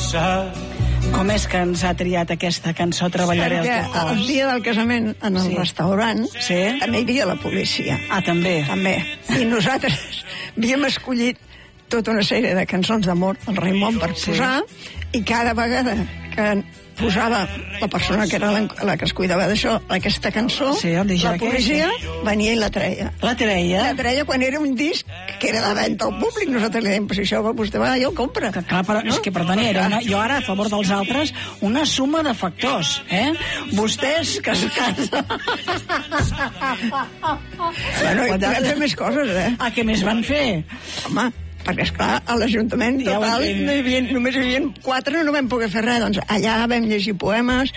Com és que ens ha triat aquesta cançó Treballaré el teu cos? El dia del casament en el restaurant també hi havia la policia. Ah, també? També. I nosaltres havíem escollit tota una sèrie de cançons d'amor al Raimon per posar, i cada vegada que posava la persona que era la que es cuidava d'això, aquesta cançó, la policia venia i la treia. La treia? La treia quan era un disc que era de venda al públic. Nosaltres li dèiem, però si això vostè va, jo el compra. Clar, però és que, perdoni, jo ara, a favor dels altres, una suma de factors, Vostès que es casen... Bueno, i van fer més coses, Ah, què més van fer? Home, perquè, esclar, a l'Ajuntament total només hi havia 4, no vam poder fer res. Doncs allà vam llegir poemes,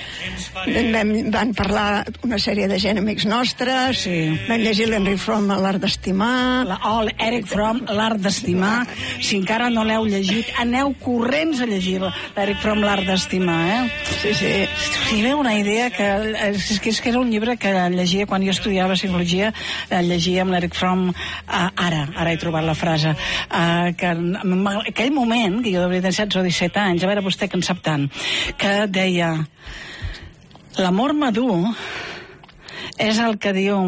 van parlar una sèrie de gent amics nostres, vam llegir l'Henry Fromm, L'art d'estimar... Eric Fromm, L'art d'estimar. Si encara no l'heu llegit, aneu corrents a llegir l'Eric Fromm, L'art d'estimar, Sí. Si veu una idea que... És que era un llibre que llegia quan jo estudiava psicologia, llegia amb l'Eric Fromm, ara he trobat la frase, que en aquell moment, que jo devia tenir 16 o 17 anys, a veure vostè que en sap tant, que deia: l'amor madur és el que diu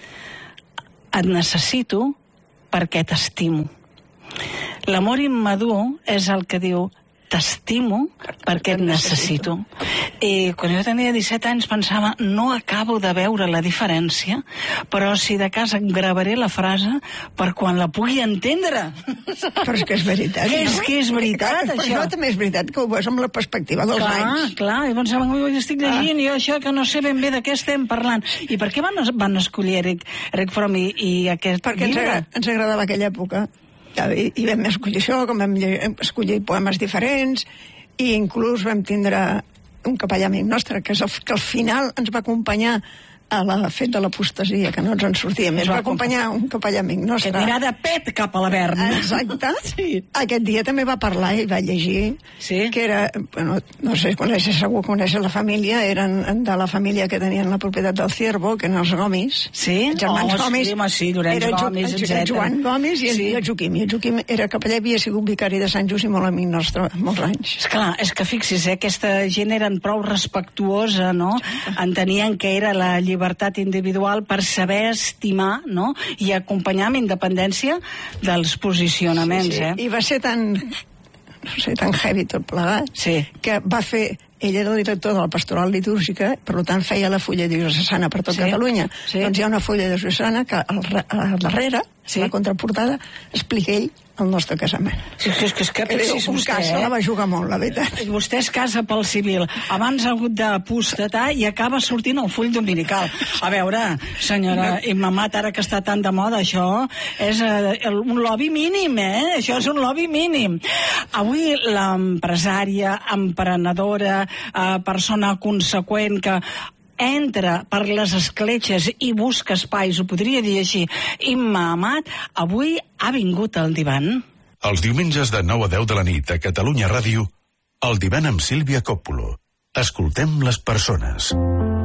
et necessito perquè t'estimo. L'amor immadur és el que diu t'estimo perquè et necessito. I quan jo tenia 17 anys pensava, no acabo de veure la diferència, però si de cas em gravaré la frase per quan la pugui entendre. Però és que és veritat, És que és veritat, això. Però també és veritat que ho veus amb la perspectiva dels anys. Clar, i pensava, estic llegint jo això que no sé ben bé de què estem parlant. I per què van escollir Eric Fromm i aquest llibre? Perquè ens agradava aquella època. I vam escollir això, com vam escollir poemes diferents, i inclús vam tindre un capellà amic nostre, que al final ens va acompanyar a la fet de l'apostasia, que no ens en sortia més. Va acompanyar un capellà amic nostre. Que anirà de pet cap a l'Avern. Exacte. Aquest dia també va parlar i va llegir, que era, no sé, segur que coneixes la família, eren de la família que tenien la propietat del Ciervo, que eren els Gomis. Sí? Els germans Gomis. Sí, Llorenç Gomis, etc. Joan Gomis i el Joaquim. I el Joaquim era capellà, havia sigut vicari de Sant Just i molt amic nostre, molts anys. Esclar, és que fixi's, aquesta gent eren prou respectuosa, no? Entenien que era la llibertat individual per saber estimar, no? I acompanyar amb independència dels posicionaments, I va ser tan heavy tot plegat, que va fer... Ell era el director de la pastoral litúrgica, per tant feia la fulla diocesana per tot Catalunya. Doncs hi ha una fulla diocesana que al darrere, la contraportada, explica ell el nostre casament. És que un cas, la va jugar molt, la veritat. Vostè es casa pel civil, abans ha hagut d'apostatar i acaba sortint el full dominical. A veure, senyora Imamat, ara que està tan de moda, això és un lobby mínim, Això és un lobby mínim. Avui l'empresària, emprenedora, persona conseqüent que entra per les escletxes i busca espais, ho podria dir així, Imma Amat, avui ha vingut al divan. Els diumenges de 9 a 10 de la nit a Catalunya Ràdio, el divan amb Sílvia Coppolo. Escoltem les persones.